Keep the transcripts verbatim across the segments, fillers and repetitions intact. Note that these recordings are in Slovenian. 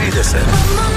trideset.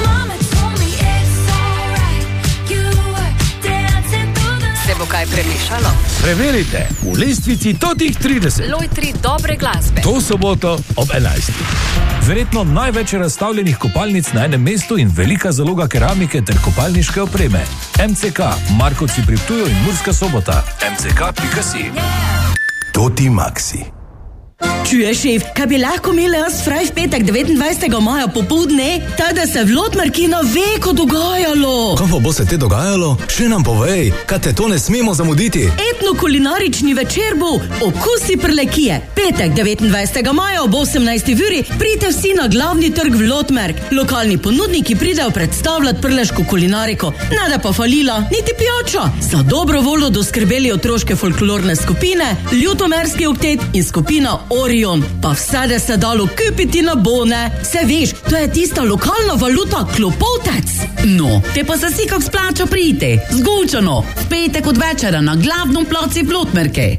Se bo kaj premešalo? Preverite v lestvici totih trideset. Lojtri dobre glasbe. To soboto ob enajstih. Verjetno največ razstavljenih kopalnic na enem mestu in velika zaloga keramike ter kopalniške opreme. M C K, Markovci pri Ptuju in Murska Sobota. M C K pika si. Toti Maxi. Čuješ, šef, kaj bi lahko imeli jaz fraj v petek devetindvajsetega maja popoldne, ta da se v Lotmarkino ve, ko dogajalo. Kaj pa bo se te dogajalo? Še nam povej, kaj te to ne smemo zamuditi. Etno-kulinarični večer bo Okusi Prlekije. Petek devetindvajsetega maja ob osemnajsti uri pridite vsi na glavni trg v Lotmark. Lokalni ponudniki pridejo predstavljati prleško kulinariko. Nada pa falila, niti pijača. Za dobro voljo doskrbeli otroške folklorne skupine, Ljutomerski oktet in skupina Orion, pa vse da se dalo kupiti na bone. Se veš, to je tista lokalna valuta klopotec. No, te pa se si kak splača priti. Zgolčano, v petek od večera na glavnom placi v Lotmerke.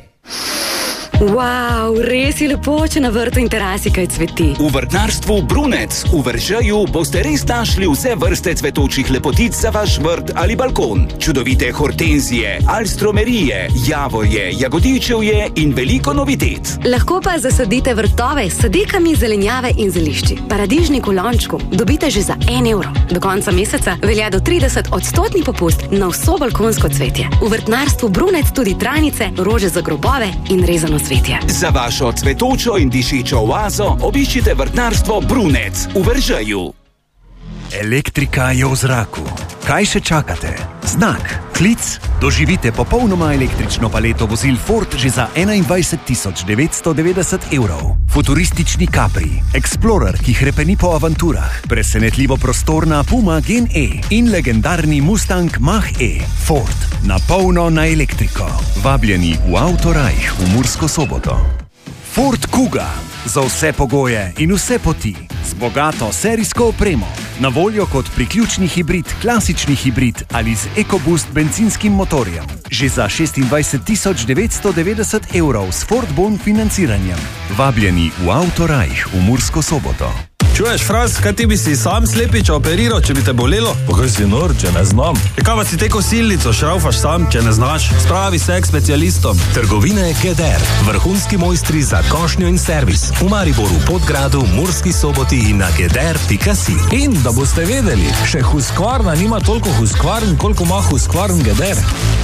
Wow, res je lepo, če na vrtu in terasi kaj cveti. V vrtnarstvu Brunec v Veržeju boste res našli vse vrste cvetočih lepotic za vaš vrt ali balkon. Čudovite hortenzije, alstromerije, javorje, jagodičevje in veliko novitet. Lahko pa zasadite vrtove s sadikami zelenjave in zelišči. Paradižnik v lončku dobite že za en evro. Do konca meseca velja do trideset odstotni popust na vso balkonsko cvetje. V vrtnarstvu Brunec tudi trajnice, rože za grobove in rezano cvetje. Za vašo cvetočo in dišečo oazo obiščite vrtnarstvo Brunec v Veržeju. Elektrika je v zraku. Kaj še čakate? Znak, klic, doživite popolnoma električno paleto vozil Ford že za enaindvajset tisoč devetsto devetdeset evrov. Futuristični Capri, Explorer, ki hrepeni po avanturah, presenetljivo prostorna Puma Gen E in legendarni Mustang Mach-E. Ford, na polno na elektriko. Vabljeni v Autorajh v Mursko Soboto. Ford Kuga, za vse pogoje in vse poti, z bogato serijsko opremo, na voljo kot priključni hibrid, klasični hibrid ali z EcoBoost bencinskim motorjem. Že za šestindvajset tisoč devetsto devetdeset evrov s Ford Bon financiranjem. Vabljeni v Autorajh v Mursko Soboto. Čuješ, Fras, kaj ti bi si sam slepiča operiral, če bi te bolelo? Pa kaj si nor, če ne znam? E kaj pa si te kosilnico šraufaš sam, če ne znaš? Spravi se k specialistom. Trgovine Geder, vrhunski mojstri za košnjo in servis. V Mariboru, Podgradu, Murski Soboti in na geder pika si. In da boste vedeli, še Husqvarna nima toliko Husqvarn, koliko ima Husqvarn Geder.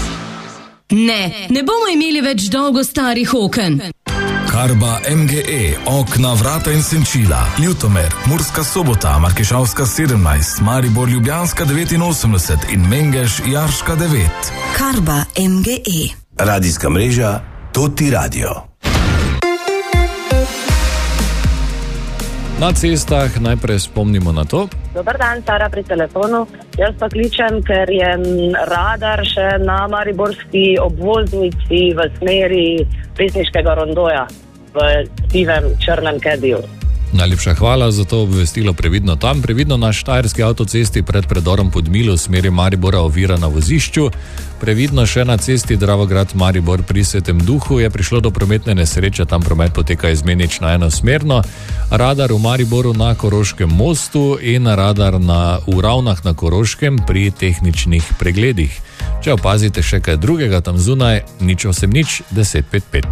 Ne, ne bomo imeli več dolgo starih oken. Karba M G E, okna, vrata in senčila. Ljutomer, Murska Sobota, Markešavska sedemnajst, Maribor Ljubljanska devetinosemdeset in Mengeš Jarška devet. Karba M G E. Radijska mreža Toti Radio. Na cestah najprej spomnimo na to. Dobar dan, Sara pri telefonu. Jaz pa kličem, ker je radar še na mariborski obvoznici v smeri Pesniškega rondoja v sivem črnem kediju. Najlepša hvala za to obvestilo. Previdno tam, previdno na štajerski avtocesti pred predorom Podmilo v smeri Maribora ovira na vozišču. Previdno še na cesti Dravograd-Maribor pri Svetem Duhu je prišlo do prometne nesreče, tam promet poteka izmenično enosmerno. Radar v Mariboru na Koroškem mostu in radar na, v Ravnah na Koroškem pri tehničnih pregledih. Če opazite še kaj drugega tam zunaj, nič osem nič deset pet pet.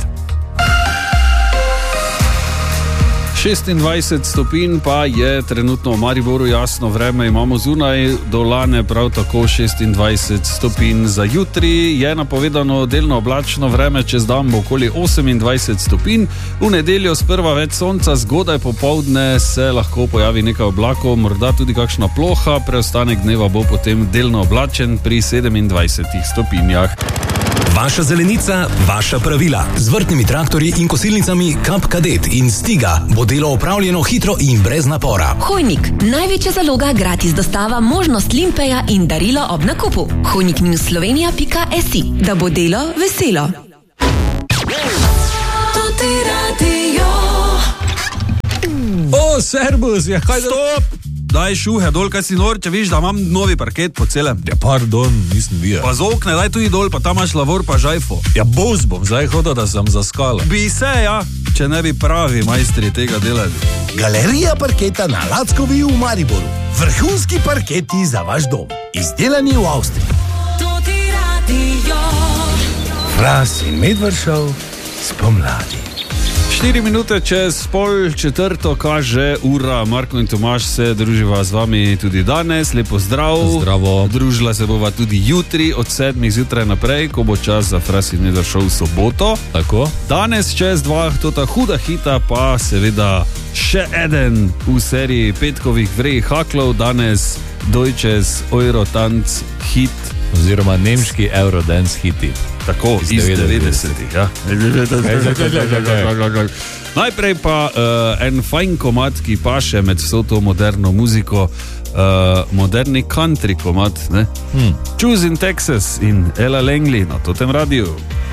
šestindvajset stopinj pa je trenutno v Mariboru, jasno vreme imamo zunaj, do Lane prav tako šestindvajset stopinj. Za jutri je napovedano delno oblačno vreme, čez dan bo okoli osemindvajset stopinj. V nedeljo sprva več sonca, zgodaj popoldne se lahko pojavi nekaj oblakov, morda tudi kakšna ploha, preostanek dneva bo potem delno oblačen pri sedemindvajsetih stopinjah. Vaša zelenica, vaša pravila. Z vrtnimi traktorji in kosilnicami Kap Kadet in Stiga bo delo opravljeno hitro in brez napora. Hojnik, največja zaloga, gratis dostava, možnost limpeja in darilo ob nakupu. hojnik minus slovenija pika si, da bo delo veselo. Toti Radio. O, servus, ja, kaj da... Stop! Daj šuhe dol, kaj si nor, če viš, da imam novi parket po celem. Ja, pardon, nisem bil. Pa z okne, daj tudi dol, pa tam imaš lavor pa žajfo. Ja, boz bom zdaj hodil, da sem zaskala. Bi se, ja, če ne bi pravi majstri tega delali. Galerija parketa na Lackovi v Mariboru. Vrhunski parketi za vaš dom. Izdelani v Avstriji. Fras in Medvršov spomladi. Štiri minute čez pol četrto kaže ura. Marko in Tomaž se druživa z vami tudi danes. Lepo zdrav. Zdravo. Družila se bova tudi jutri od sedmih zjutraj naprej, ko bo čas za Fras in Medvršov v soboto. Tako. Danes čez dva, tota huda hita, pa seveda še eden v seriji petkovih vrej haklov. Danes Deutsches Eurotanz hit. Oziroma nemški Eurodance hiti. Tako, iz, iz devetdesetih. Ja. Najprej pa uh, en fajn komad, ki paše med vso to moderno muziko, uh, moderni country komad, ne? Hmm. Choose in Texas in Ella Langley na totem radiju.